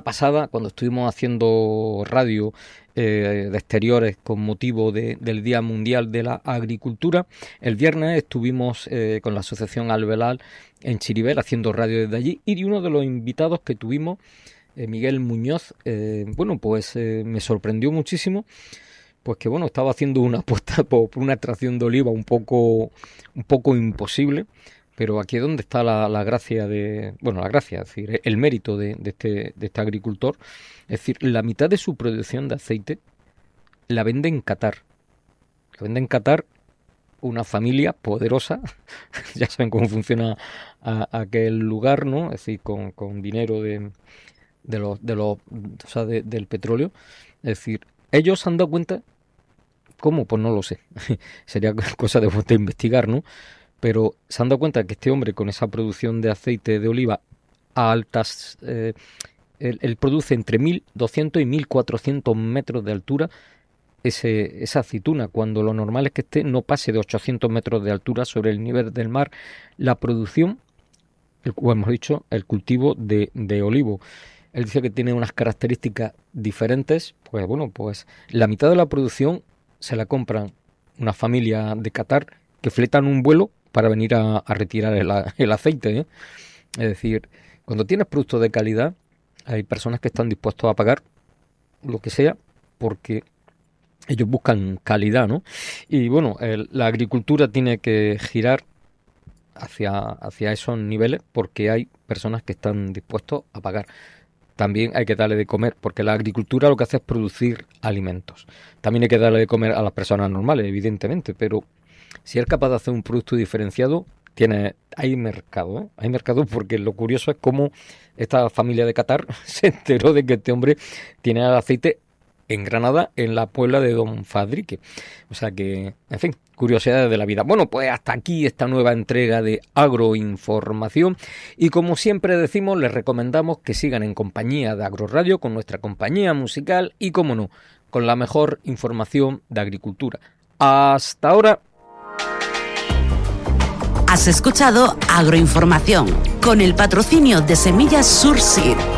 pasada, cuando estuvimos haciendo radio de exteriores con motivo del Día Mundial de la Agricultura, el viernes estuvimos con la Asociación Albelal en Chiribel haciendo radio desde allí, y uno de los invitados que tuvimos, Miguel Muñoz, me sorprendió muchísimo, pues que estaba haciendo una apuesta por una extracción de oliva un poco imposible, pero aquí es donde está la gracia es decir, el mérito de este agricultor. Es decir, la mitad de su producción de aceite la vende en Qatar. La vende en Qatar una familia poderosa, ya saben cómo funciona aquel lugar, ¿no? Es decir, con dinero del petróleo. Es decir, ellos se han dado cuenta. ¿Cómo? Pues no lo sé. Sería cosa de investigar, ¿no? Pero se han dado cuenta que este hombre, con esa producción de aceite de oliva a altas... él produce entre 1.200 y 1.400 metros de altura esa aceituna, cuando lo normal es que no pase de 800 metros de altura sobre el nivel del mar. La producción, como hemos dicho, el cultivo de olivo. Él dice que tiene unas características diferentes. Pues la mitad de la producción se la compran una familia de Qatar que fletan un vuelo para venir a retirar el aceite, ¿eh? Es decir, cuando tienes productos de calidad, hay personas que están dispuestos a pagar lo que sea porque ellos buscan calidad, ¿no? Y la agricultura tiene que girar hacia esos niveles porque hay personas que están dispuestos a pagar. También hay que darle de comer, porque la agricultura lo que hace es producir alimentos. También hay que darle de comer a las personas normales, evidentemente, pero si eres capaz de hacer un producto diferenciado, hay mercado, ¿eh? Hay mercado, porque lo curioso es cómo esta familia de Qatar se enteró de que este hombre tiene el aceite en Granada, en la Puebla de Don Fadrique. O sea que, en fin, curiosidades de la vida. Bueno, pues hasta aquí esta nueva entrega de Agroinformación, y como siempre decimos, les recomendamos que sigan en compañía de Agroradio, con nuestra compañía musical y, como no, con la mejor información de agricultura. Hasta ahora. Has escuchado Agroinformación, con el patrocinio de Semillas Surseed.